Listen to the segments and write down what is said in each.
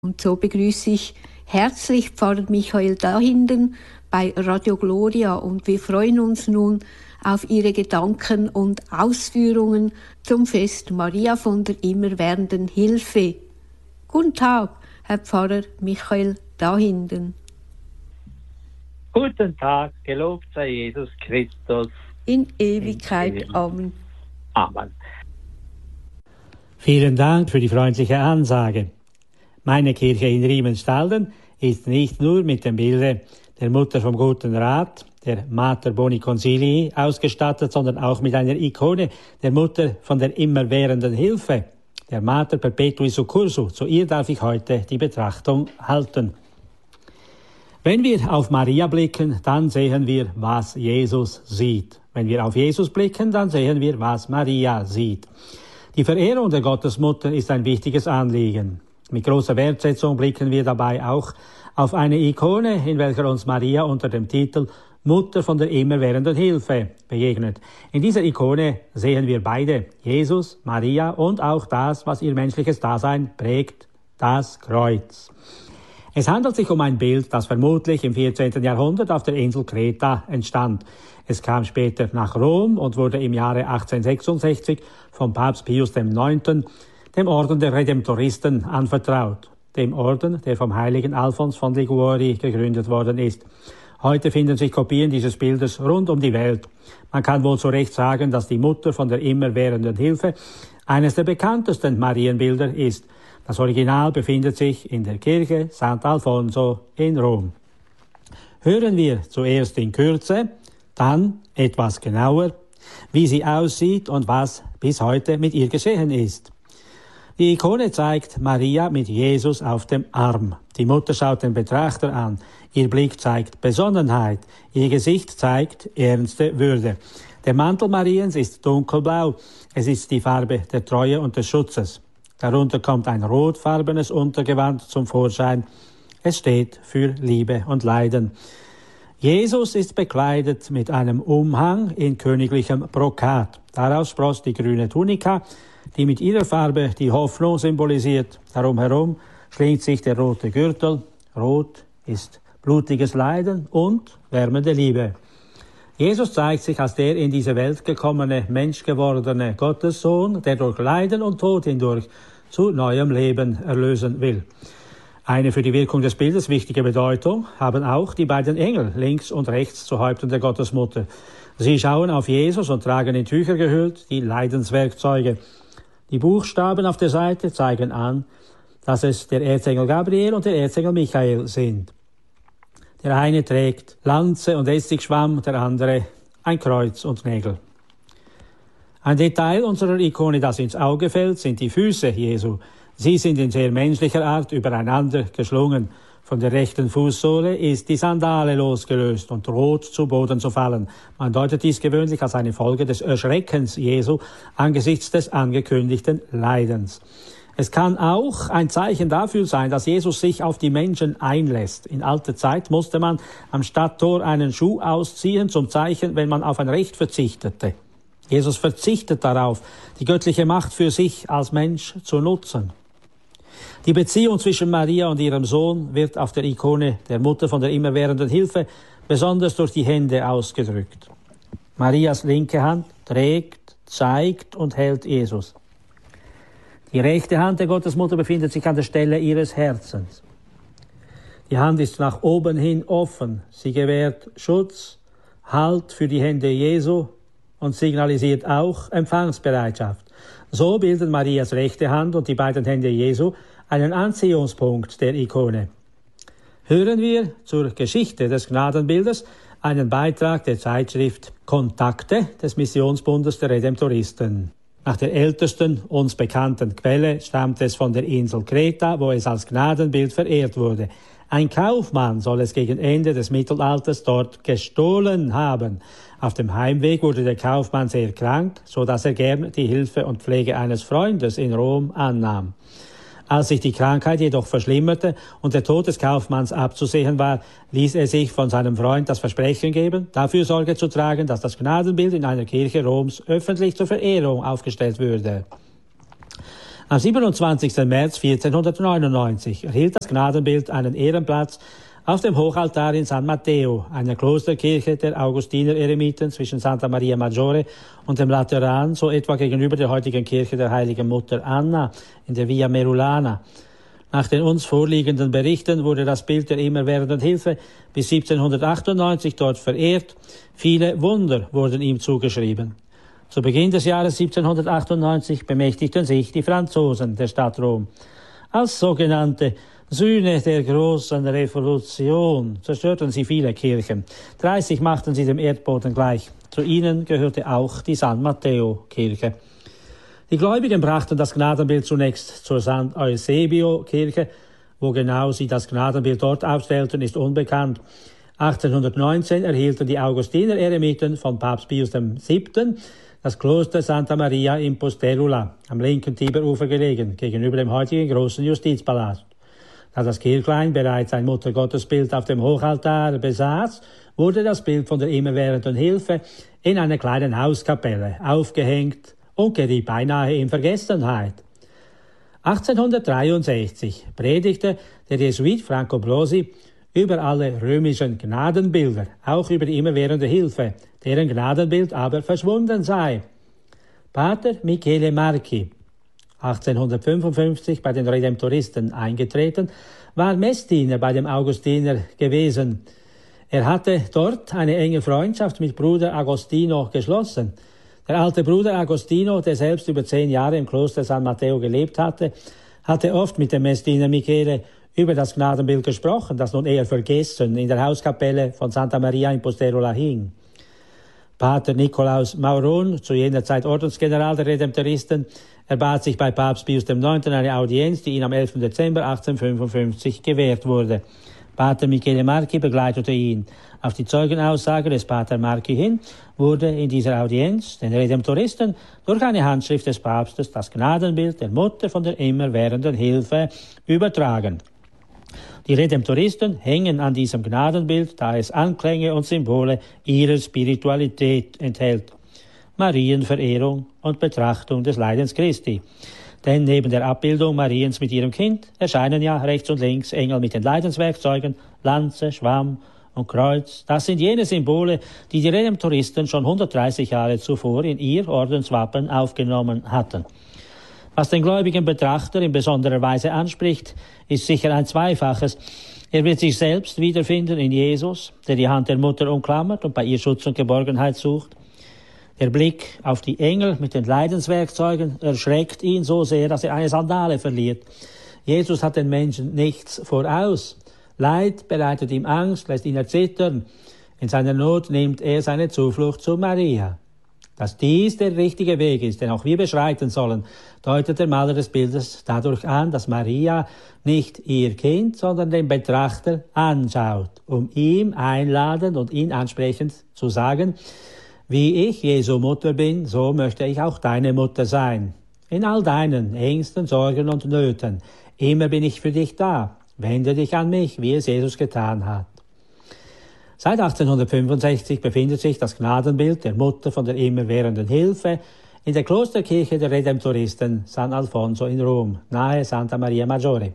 Und so begrüße ich herzlich Pfarrer Michael Dahinden bei Radio Gloria und wir freuen uns nun auf Ihre Gedanken und Ausführungen zum Fest Maria von der Immerwährenden Hilfe. Guten Tag, Herr Pfarrer Michael Dahinden. Guten Tag, gelobt sei Jesus Christus. In Ewigkeit. Amen. Amen. Vielen Dank für die freundliche Ansage. Meine Kirche in Riemenstalden ist nicht nur mit dem Bilde der Mutter vom Guten Rat, der Mater Boni Consilii, ausgestattet, sondern auch mit einer Ikone der Mutter von der Immerwährenden Hilfe, der Mater Perpetui Succursu. Zu ihr darf ich heute die Betrachtung halten. Wenn wir auf Maria blicken, dann sehen wir, was Jesus sieht. Wenn wir auf Jesus blicken, dann sehen wir, was Maria sieht. Die Verehrung der Gottesmutter ist ein wichtiges Anliegen. Mit großer Wertschätzung blicken wir dabei auch auf eine Ikone, in welcher uns Maria unter dem Titel Mutter von der Immerwährenden Hilfe begegnet. In dieser Ikone sehen wir beide, Jesus, Maria und auch das, was ihr menschliches Dasein prägt, das Kreuz. Es handelt sich um ein Bild, das vermutlich im 14. Jahrhundert auf der Insel Kreta entstand. Es kam später nach Rom und wurde im Jahre 1866 vom Papst Pius IX. Dem Orden der Redemptoristen anvertraut, dem Orden, der vom heiligen Alfons von Liguori gegründet worden ist. Heute finden sich Kopien dieses Bildes rund um die Welt. Man kann wohl zu Recht sagen, dass die Mutter von der Immerwährenden Hilfe eines der bekanntesten Marienbilder ist. Das Original befindet sich in der Kirche Sant'Alfonso in Rom. Hören wir zuerst in Kürze, dann etwas genauer, wie sie aussieht und was bis heute mit ihr geschehen ist. Die Ikone zeigt Maria mit Jesus auf dem Arm. Die Mutter schaut den Betrachter an. Ihr Blick zeigt Besonnenheit. Ihr Gesicht zeigt ernste Würde. Der Mantel Mariens ist dunkelblau. Es ist die Farbe der Treue und des Schutzes. Darunter kommt ein rotfarbenes Untergewand zum Vorschein. Es steht für Liebe und Leiden. Jesus ist bekleidet mit einem Umhang in königlichem Brokat. Daraus spross die grüne Tunika, die mit ihrer Farbe die Hoffnung symbolisiert. Darum herum schlingt sich der rote Gürtel. Rot ist blutiges Leiden und wärmende Liebe. Jesus zeigt sich als der in diese Welt gekommene, menschgewordene Gottessohn, der durch Leiden und Tod hindurch zu neuem Leben erlösen will. Eine für die Wirkung des Bildes wichtige Bedeutung haben auch die beiden Engel links und rechts zu Häupten der Gottesmutter. Sie schauen auf Jesus und tragen in Tücher gehüllt die Leidenswerkzeuge. Die Buchstaben auf der Seite zeigen an, dass es der Erzengel Gabriel und der Erzengel Michael sind. Der eine trägt Lanze und Essigschwamm, der andere ein Kreuz und Nägel. Ein Detail unserer Ikone, das ins Auge fällt, sind die Füße Jesu. Sie sind in sehr menschlicher Art übereinander geschlungen. Von der rechten Fußsohle ist die Sandale losgelöst und droht zu Boden zu fallen. Man deutet dies gewöhnlich als eine Folge des Erschreckens Jesu angesichts des angekündigten Leidens. Es kann auch ein Zeichen dafür sein, dass Jesus sich auf die Menschen einlässt. In alter Zeit musste man am Stadttor einen Schuh ausziehen zum Zeichen, wenn man auf ein Recht verzichtete. Jesus verzichtet darauf, die göttliche Macht für sich als Mensch zu nutzen. Die Beziehung zwischen Maria und ihrem Sohn wird auf der Ikone der Mutter von der Immerwährenden Hilfe besonders durch die Hände ausgedrückt. Marias linke Hand trägt, zeigt und hält Jesus. Die rechte Hand der Gottesmutter befindet sich an der Stelle ihres Herzens. Die Hand ist nach oben hin offen. Sie gewährt Schutz, Halt für die Hände Jesu und signalisiert auch Empfangsbereitschaft. So bilden Marias rechte Hand und die beiden Hände Jesu einen Anziehungspunkt der Ikone. Hören wir zur Geschichte des Gnadenbildes einen Beitrag der Zeitschrift Kontakte des Missionsbundes der Redemptoristen. Nach der ältesten uns bekannten Quelle stammt es von der Insel Kreta, wo es als Gnadenbild verehrt wurde. Ein Kaufmann soll es gegen Ende des Mittelalters dort gestohlen haben. Auf dem Heimweg wurde der Kaufmann sehr krank, so dass er gern die Hilfe und Pflege eines Freundes in Rom annahm. Als sich die Krankheit jedoch verschlimmerte und der Tod des Kaufmanns abzusehen war, ließ er sich von seinem Freund das Versprechen geben, dafür Sorge zu tragen, dass das Gnadenbild in einer Kirche Roms öffentlich zur Verehrung aufgestellt würde. Am 27. März 1499 erhielt das Gnadenbild einen Ehrenplatz auf dem Hochaltar in San Matteo, einer Klosterkirche der Augustiner-Eremiten zwischen Santa Maria Maggiore und dem Lateran, so etwa gegenüber der heutigen Kirche der heiligen Mutter Anna in der Via Merulana. Nach den uns vorliegenden Berichten wurde das Bild der immerwährenden Hilfe bis 1798 dort verehrt. Viele Wunder wurden ihm zugeschrieben. Zu Beginn des Jahres 1798 bemächtigten sich die Franzosen der Stadt Rom. Als sogenannte Söhne der großen Revolution zerstörten sie viele Kirchen. 30 machten sie dem Erdboden gleich. Zu ihnen gehörte auch die San Matteo-Kirche. Die Gläubigen brachten das Gnadenbild zunächst zur San Eusebio-Kirche. Wo genau sie das Gnadenbild dort aufstellten, ist unbekannt. 1819 erhielten die Augustiner-Eremiten von Papst Pius VII. Das Kloster Santa Maria in Posterula, am linken Tiberufer gelegen, gegenüber dem heutigen großen Justizpalast. Da das Kirchlein bereits ein Muttergottesbild auf dem Hochaltar besaß, wurde das Bild von der immerwährenden Hilfe in einer kleinen Hauskapelle aufgehängt und geriet beinahe in Vergessenheit. 1863 predigte der Jesuit Franco Brosi über alle römischen Gnadenbilder, auch über die immerwährende Hilfe, deren Gnadenbild aber verschwunden sei. Pater Michele Marchi, 1855 bei den Redemptoristen eingetreten, war Messdiener bei dem Augustiner gewesen. Er hatte dort eine enge Freundschaft mit Bruder Agostino geschlossen. Der alte Bruder Agostino, der selbst über 10 Jahre im Kloster San Matteo gelebt hatte, hatte oft mit dem Messdiener Michele über das Gnadenbild gesprochen, das nun eher vergessen in der Hauskapelle von Santa Maria in Posterula hing. Pater Nikolaus Mauron, zu jener Zeit Ordensgeneral der Redemptoristen, erbat sich bei Papst Pius IX. Eine Audienz, die ihm am 11. Dezember 1855 gewährt wurde. Pater Michele Marchi begleitete ihn. Auf die Zeugenaussage des Pater Marchi hin wurde in dieser Audienz den Redemptoristen durch eine Handschrift des Papstes das Gnadenbild der Mutter von der immerwährenden Hilfe übertragen. Die Redemptoristen hängen an diesem Gnadenbild, da es Anklänge und Symbole ihrer Spiritualität enthält. Marienverehrung und Betrachtung des Leidens Christi. Denn neben der Abbildung Mariens mit ihrem Kind erscheinen ja rechts und links Engel mit den Leidenswerkzeugen, Lanze, Schwamm und Kreuz. Das sind jene Symbole, die die Redemptoristen schon 130 Jahre zuvor in ihr Ordenswappen aufgenommen hatten. Was den gläubigen Betrachter in besonderer Weise anspricht, ist sicher ein zweifaches. Er wird sich selbst wiederfinden in Jesus, der die Hand der Mutter umklammert und bei ihr Schutz und Geborgenheit sucht. Der Blick auf die Engel mit den Leidenswerkzeugen erschreckt ihn so sehr, dass er eine Sandale verliert. Jesus hat den Menschen nichts voraus. Leid bereitet ihm Angst, lässt ihn erzittern. In seiner Not nimmt er seine Zuflucht zu Maria. Dass dies der richtige Weg ist, den auch wir beschreiten sollen, deutet der Maler des Bildes dadurch an, dass Maria nicht ihr Kind, sondern den Betrachter anschaut, um ihm einladend und ihn ansprechend zu sagen: Wie ich Jesu Mutter bin, so möchte ich auch deine Mutter sein. In all deinen Ängsten, Sorgen und Nöten. Immer bin ich für dich da. Wende dich an mich, wie es Jesus getan hat. Seit 1865 befindet sich das Gnadenbild der Mutter von der immerwährenden Hilfe in der Klosterkirche der Redemptoristen San Alfonso in Rom, nahe Santa Maria Maggiore.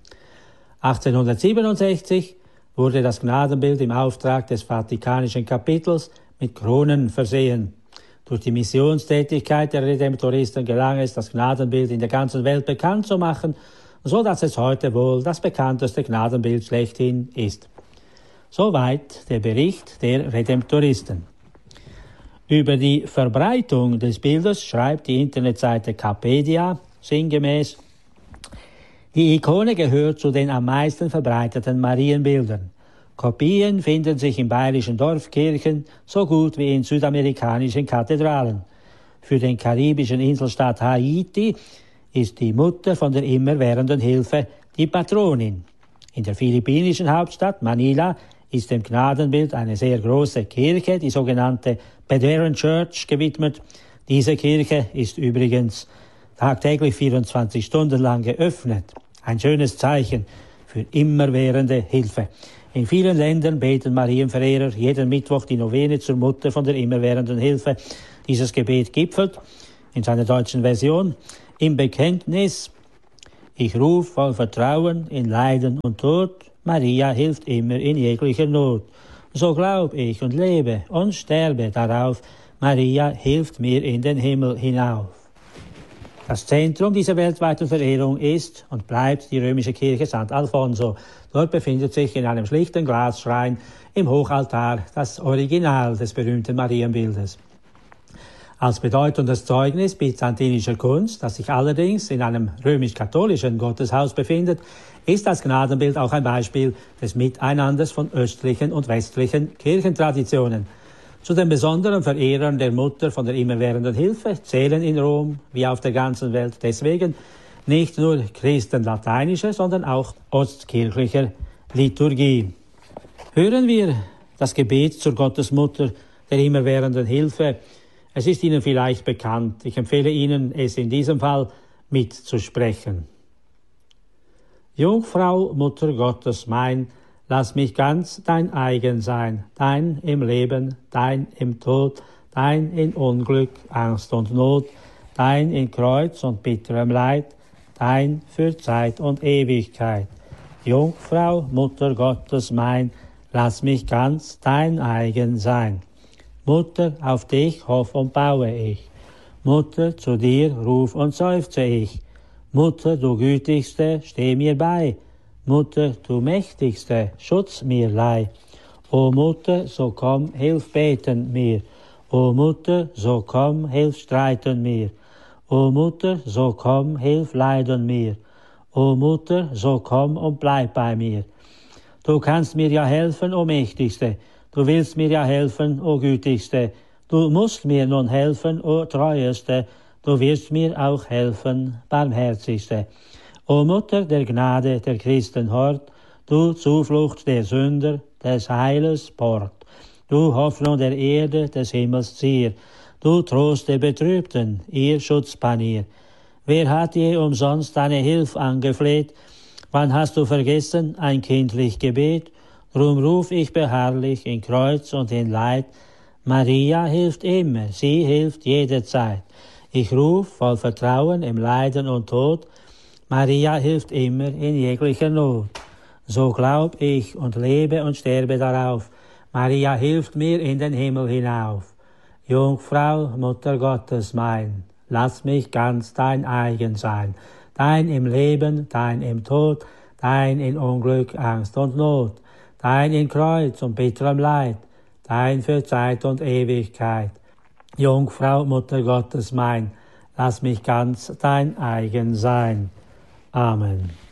1867 wurde das Gnadenbild im Auftrag des Vatikanischen Kapitels mit Kronen versehen. Durch die Missionstätigkeit der Redemptoristen gelang es, das Gnadenbild in der ganzen Welt bekannt zu machen, so dass es heute wohl das bekannteste Gnadenbild schlechthin ist. Soweit der Bericht der Redemptoristen. Über die Verbreitung des Bildes schreibt die Internetseite Capedia sinngemäß: Die Ikone gehört zu den am meisten verbreiteten Marienbildern. Kopien finden sich in bayerischen Dorfkirchen so gut wie in südamerikanischen Kathedralen. Für den karibischen Inselstaat Haiti ist die Mutter von der immerwährenden Hilfe die Patronin. In der philippinischen Hauptstadt Manila ist dem Gnadenbild eine sehr große Kirche, die sogenannte Bedouin Church, gewidmet. Diese Kirche ist übrigens tagtäglich 24 Stunden lang geöffnet. Ein schönes Zeichen für immerwährende Hilfe. In vielen Ländern beten Marienverehrer jeden Mittwoch die Novene zur Mutter von der immerwährenden Hilfe. Dieses Gebet gipfelt in seiner deutschen Version im Bekenntnis. Ich ruf voll Vertrauen in Leiden und Tod, Maria hilft immer in jeglicher Not. So glaub ich und lebe und sterbe darauf, Maria hilft mir in den Himmel hinauf. Das Zentrum dieser weltweiten Verehrung ist und bleibt die römische Kirche St. Alfonso. Dort befindet sich in einem schlichten Glasschrein im Hochaltar das Original des berühmten Marienbildes. Als bedeutendes Zeugnis byzantinischer Kunst, das sich allerdings in einem römisch-katholischen Gotteshaus befindet, ist das Gnadenbild auch ein Beispiel des Miteinanders von östlichen und westlichen Kirchentraditionen. Zu den besonderen Verehrern der Mutter von der immerwährenden Hilfe zählen in Rom wie auf der ganzen Welt deswegen nicht nur Christen lateinischer, sondern auch ostkirchlicher Liturgie. Hören wir das Gebet zur Gottesmutter der immerwährenden Hilfe. Es ist Ihnen vielleicht bekannt. Ich empfehle Ihnen, es in diesem Fall mitzusprechen. Jungfrau, Mutter Gottes mein, lass mich ganz dein eigen sein, dein im Leben, dein im Tod, dein in Unglück, Angst und Not, dein in Kreuz und bitterem Leid, dein für Zeit und Ewigkeit. Jungfrau, Mutter Gottes mein, lass mich ganz dein eigen sein. Mutter, auf dich hoff und baue ich. Mutter, zu dir ruf und seufze ich. Mutter, du Gütigste, steh mir bei. Mutter, du Mächtigste, schutz mir leih. O Mutter, so komm, hilf beten mir. O Mutter, so komm, hilf streiten mir. O Mutter, so komm, hilf leiden mir. O Mutter, so komm und bleib bei mir. Du kannst mir ja helfen, o Mächtigste. Du willst mir ja helfen, o Gütigste. Du musst mir nun helfen, o Treueste. Du wirst mir auch helfen, Barmherzigste. O Mutter der Gnade, der Christenhort, du Zuflucht der Sünder, des Heiles Port, du Hoffnung der Erde, des Himmels Zier, du Trost der Betrübten, ihr Schutzpanier. Wer hat je umsonst deine Hilf angefleht? Wann hast du vergessen ein kindlich Gebet? Drum ruf ich beharrlich in Kreuz und in Leid. Maria hilft immer, sie hilft jederzeit. Ich ruf voll Vertrauen im Leiden und Tod. Maria hilft immer in jeglicher Not. So glaub ich und lebe und sterbe darauf. Maria hilft mir in den Himmel hinauf. Jungfrau, Mutter Gottes mein, lass mich ganz dein eigen sein. Dein im Leben, dein im Tod, dein in Unglück, Angst und Not, dein in Kreuz und bitterem Leid, dein für Zeit und Ewigkeit. Jungfrau, Mutter Gottes mein, lass mich ganz dein eigen sein. Amen.